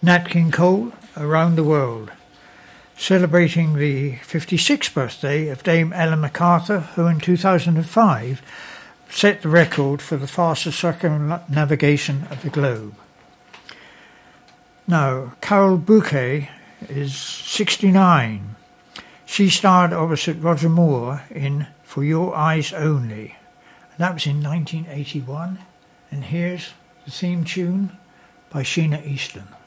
Nat King Cole, Around the World, celebrating the 56th birthday of Dame Ellen MacArthur, who in 2005 set the record for the fastest circumnavigation of the globe. Now, Carole Bouquet is 69. She starred opposite Roger Moore in For Your Eyes Only. That was in 1981. And here's the theme tune by Sheena Easton.